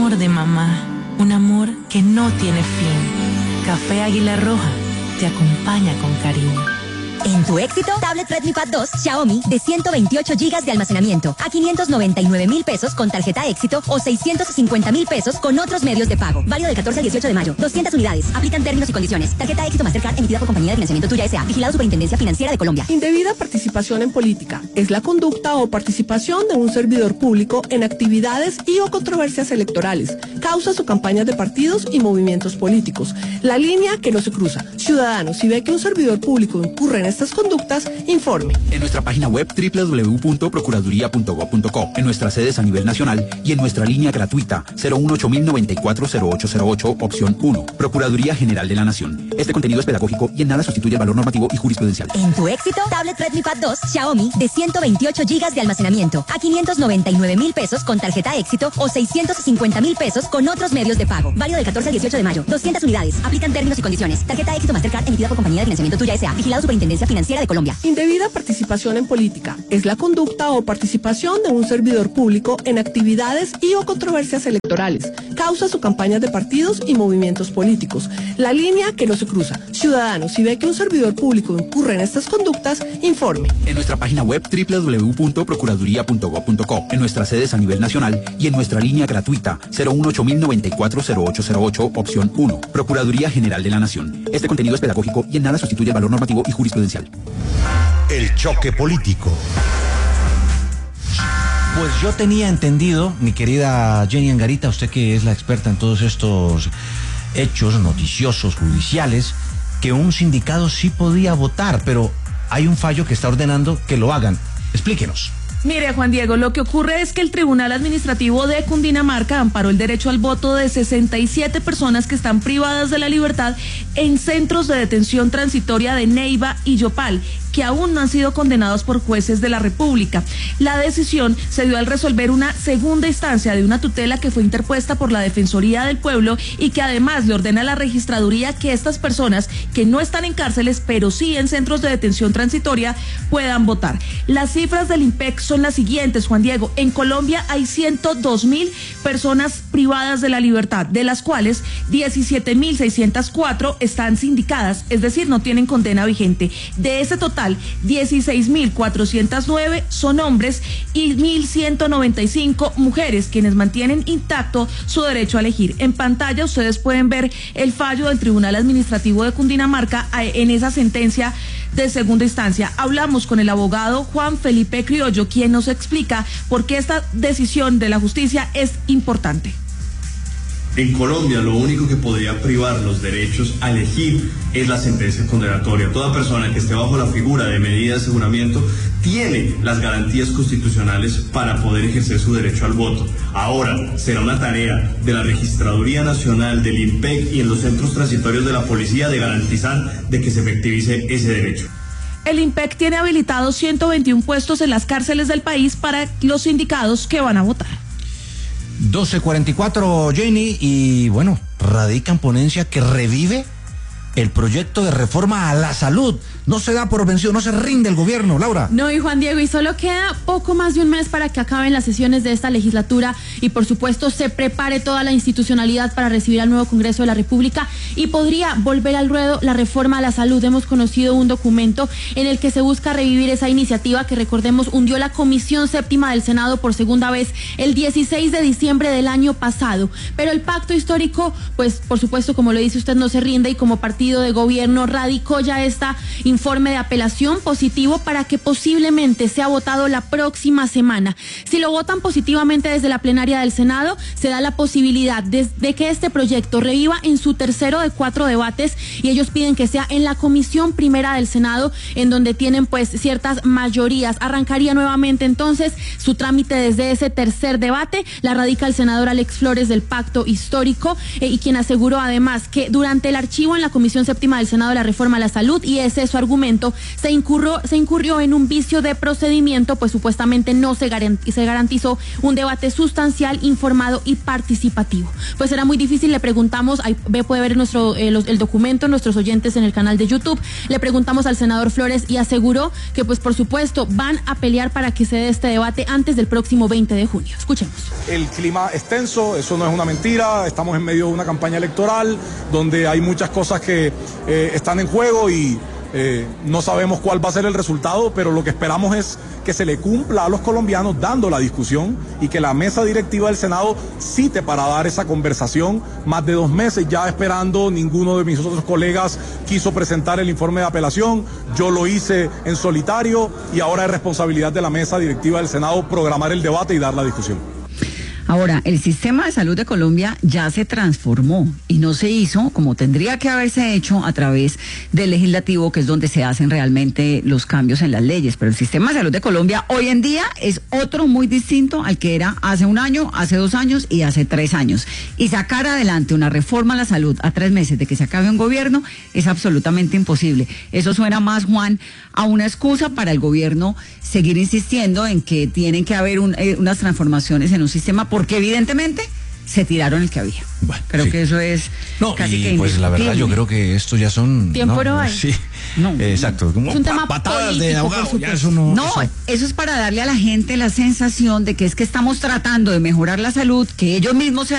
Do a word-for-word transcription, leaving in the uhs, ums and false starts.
amor de mamá, un amor que no tiene fin. Café Águila Roja te acompaña con cariño. En tu éxito, tablet Redmi Pad dos Xiaomi de ciento veintiocho gigas de almacenamiento a quinientos noventa y nueve mil pesos con tarjeta éxito o seiscientos cincuenta mil pesos con otros medios de pago. Válido del catorce al dieciocho de mayo. doscientas unidades. Aplican términos y condiciones. Tarjeta éxito Mastercard emitida por Compañía de Financiamiento Tuya S A. Vigilado Superintendencia Financiera de Colombia. Indebida participación en política es la conducta o participación de un servidor público en actividades y o controversias electorales, causas o campañas de partidos y movimientos políticos. La línea que no se cruza. Ciudadano, si ve que un servidor público incurre en estas conductas, informe. En nuestra página web doble u doble u doble u punto procuraduría punto gob punto co, en nuestras sedes a nivel nacional y en nuestra línea gratuita cero uno ocho mil noventa y cuatro cero ocho cero ocho, opción uno. Procuraduría General de la Nación. Este contenido es pedagógico y en nada sustituye el valor normativo y jurisprudencial. En tu éxito, tablet Redmi Pad dos Xiaomi de ciento veintiocho gigas de almacenamiento a quinientos noventa y nueve mil pesos con tarjeta éxito o seiscientos cincuenta mil pesos con otros medios de pago. Válido del catorce al dieciocho de mayo. doscientas unidades. Aplican términos y condiciones. Tarjeta éxito Mastercard emitida por Compañía de Financiamiento Tuya S A. Vigilado Superintendencia Financiera de Colombia. Indebida participación en política es la conducta o participación de un servidor público en actividades y o controversias electorales, causas o campañas de partidos y movimientos políticos. La línea que no se cruza. Ciudadano, si ve que un servidor público incurre en estas conductas, informe. En nuestra página web doble u doble u doble u punto procuraduría punto gob punto co, en nuestras sedes a nivel nacional y en nuestra línea gratuita cero uno ocho mil noventa y cuatro cero ocho cero ocho, opción uno. Procuraduría General de la Nación. Este contenido es pedagógico y en nada sustituye el valor normativo y jurisprudencial. El choque político. Pues yo tenía entendido, mi querida Jenny Angarita, usted que es la experta en todos estos hechos noticiosos, judiciales, que un sindicato sí podía votar, pero hay un fallo que está ordenando que lo hagan. Explíquenos. Mire, Juan Diego, lo que ocurre es que el Tribunal Administrativo de Cundinamarca amparó el derecho al voto de sesenta y siete personas que están privadas de la libertad en centros de detención transitoria de Neiva y Yopal, que aún no han sido condenados por jueces de la República. La decisión se dio al resolver una segunda instancia de una tutela que fue interpuesta por la Defensoría del Pueblo y que además le ordena a la Registraduría que estas personas que no están en cárceles, pero sí en centros de detención transitoria, puedan votar. Las cifras del IMPEC son las siguientes, Juan Diego. En Colombia hay ciento dos mil personas privadas de la libertad, de las cuales diecisiete mil seiscientas cuatro están sindicadas, es decir, no tienen condena vigente. De ese total, dieciséis mil cuatrocientos nueve son hombres y mil ciento noventa y cinco mujeres, quienes mantienen intacto su derecho a elegir. En pantalla ustedes pueden ver el fallo del Tribunal Administrativo de Cundinamarca en esa sentencia de segunda instancia. Hablamos con el abogado Juan Felipe Criollo, quien nos explica por qué esta decisión de la justicia es importante. En Colombia lo único que podría privar los derechos a elegir es la sentencia condenatoria. Toda persona que esté bajo la figura de medida de aseguramiento tiene las garantías constitucionales para poder ejercer su derecho al voto. Ahora será una tarea de la Registraduría Nacional, del IMPEC y en los centros transitorios de la policía de garantizar de que se efectivice ese derecho. El IMPEC tiene habilitados ciento veintiún puestos en las cárceles del país para los sindicados que van a votar. doce cuarenta y cuatro, Jenny, y bueno, radica en ponencia que revive el proyecto de reforma a la salud. No se da por vencido, no se rinde el gobierno, Laura. No, y Juan Diego, y solo queda poco más de un mes para que acaben las sesiones de esta legislatura y por supuesto se prepare toda la institucionalidad para recibir al nuevo Congreso de la República y podría volver al ruedo la reforma a la salud. Hemos conocido un documento en el que se busca revivir esa iniciativa que, recordemos, hundió la Comisión Séptima del Senado por segunda vez el dieciséis de diciembre del año pasado. Pero el pacto histórico, pues por supuesto, como lo dice usted, no se rinde y como partido de gobierno radicó ya esta informe de apelación positivo para que posiblemente sea votado la próxima semana. Si lo votan positivamente desde la plenaria del Senado, se da la posibilidad de, de que este proyecto reviva en su tercero de cuatro debates y ellos piden que sea en la Comisión Primera del Senado, en donde tienen pues ciertas mayorías. Arrancaría nuevamente entonces su trámite desde ese tercer debate. La radica el senador Alex Flores del Pacto Histórico eh, y quien aseguró además que durante el archivo en la Comisión Comisión Séptima del Senado de la Reforma a la Salud, y ese es su argumento, se incurrió, se incurrió en un vicio de procedimiento, pues supuestamente no se, garant- se garantizó un debate sustancial, informado y participativo. Pues era muy difícil, le preguntamos, ahí puede ver nuestro, eh, los, el documento, nuestros oyentes en el canal de YouTube, le preguntamos al senador Flores y aseguró que pues por supuesto van a pelear para que se dé este debate antes del próximo veinte de junio. Escuchemos. El clima es tenso, eso no es una mentira, estamos en medio de una campaña electoral donde hay muchas cosas que eh, están en juego y eh, no sabemos cuál va a ser el resultado, pero lo que esperamos es que se le cumpla a los colombianos dando la discusión y que la mesa directiva del Senado cite para dar esa conversación. Más de dos meses ya esperando, ninguno de mis otros colegas quiso presentar el informe de apelación, yo lo hice en solitario y ahora es responsabilidad de la mesa directiva del Senado programar el debate y dar la discusión. Ahora, el sistema de salud de Colombia ya se transformó y no se hizo como tendría que haberse hecho a través del legislativo, que es donde se hacen realmente los cambios en las leyes. Pero el sistema de salud de Colombia hoy en día es otro muy distinto al que era hace un año, hace dos años y hace tres años. Y sacar adelante una reforma a la salud a tres meses de que se acabe un gobierno es absolutamente imposible. Eso suena más, Juan, a una excusa para el gobierno seguir insistiendo en que tienen que haber un, eh, unas transformaciones en un sistema, porque evidentemente se tiraron el que había. Bueno, creo sí. que eso es no, casi y que pues la verdad yo creo que esto ya son tiempo no, no hay. Sí, no, exacto, como es un tema patadas político, de abogado, ya eso no, no eso... eso es para darle a la gente la sensación de que es que estamos tratando de mejorar la salud, que ellos mismos se